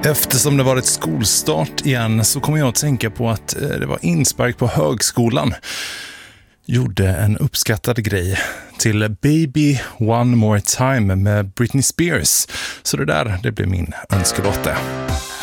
Eftersom det varit skolstart igen så kommer jag att tänka på att det var inspark på högskolan. Gjorde en uppskattad grej till Baby One More Time med Britney Spears. Så det blev min önskelåt.